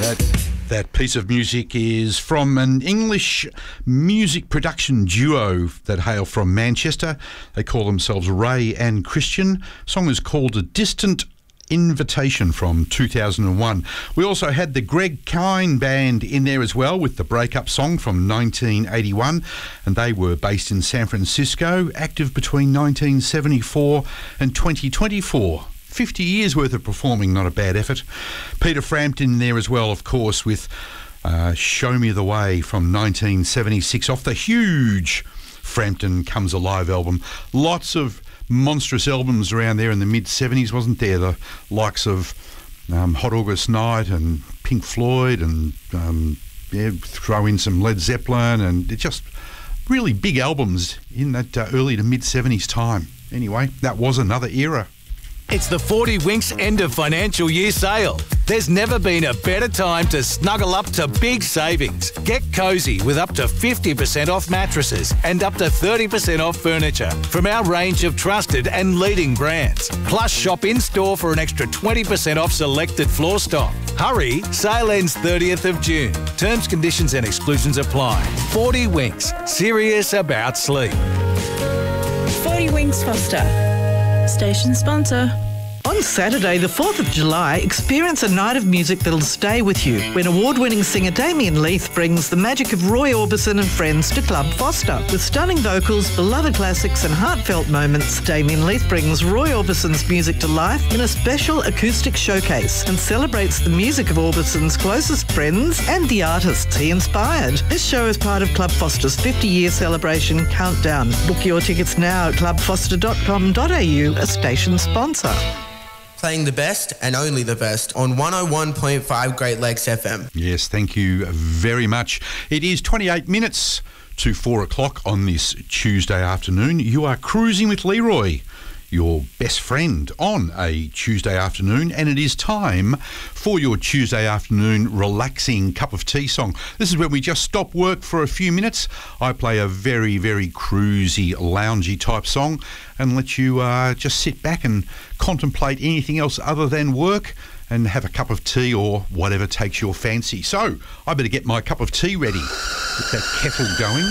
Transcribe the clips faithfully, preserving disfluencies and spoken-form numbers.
That piece of music is from an English music production duo that hail from Manchester. They call themselves Ray and Christian. The song is called A Distant Invitation from two thousand one. We also had the Greg Kine Band in there as well with the breakup song from nineteen eighty-one, and they were based in San Francisco, active between nineteen seventy-four and twenty twenty-four. fifty years worth of performing, not a bad effort. Peter Frampton there as well, of course, with uh, Show Me the Way from nineteen seventy-six off the huge Frampton Comes Alive album. Lots of monstrous albums around there in the mid-seventies, wasn't there? The likes of um, Hot August Night and Pink Floyd and um, yeah, throw in some Led Zeppelin, and it's just really big albums in that uh, early to mid-seventies time. Anyway, that was another era. It's the forty Winks end of financial year sale. There's never been a better time to snuggle up to big savings. Get cosy with up to fifty percent off mattresses and up to thirty percent off furniture from our range of trusted and leading brands. Plus, shop in-store for an extra twenty percent off selected floor stock. Hurry, sale ends thirtieth of June. Terms, conditions and exclusions apply. forty Winks, serious about sleep. forty Winks Foster. Station sponsor. On Saturday, the fourth of July, experience a night of music that'll stay with you when award-winning singer Damien Leith brings the magic of Roy Orbison and friends to Club Foster. With stunning vocals, beloved classics and heartfelt moments, Damien Leith brings Roy Orbison's music to life in a special acoustic showcase and celebrates the music of Orbison's closest friends and the artists he inspired. This show is part of Club Foster's fifty-year celebration countdown. Book your tickets now at club foster dot com dot a u, a station sponsor. Playing the best and only the best on one oh one point five Great Lakes F M. Yes, thank you very much. It is twenty-eight minutes to four o'clock on this Tuesday afternoon. You are cruising with Leroy, your best friend on a Tuesday afternoon, and it is time for your Tuesday afternoon relaxing cup of tea song. This is when we just stop work for a few minutes. I play a very, very cruisy, loungy type song and let you uh, just sit back and contemplate anything else other than work and have a cup of tea or whatever takes your fancy. So I better get my cup of tea ready. Get that kettle going.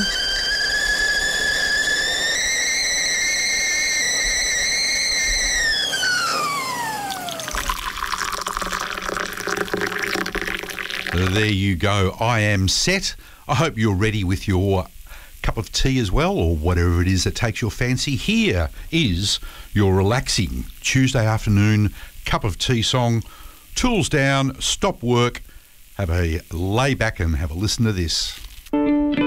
There you go. I am set. I hope you're ready with your cup of tea as well, or whatever it is that takes your fancy. Here is your relaxing Tuesday afternoon cup of tea song. Tools down, stop work, have a lay back and have a listen to this.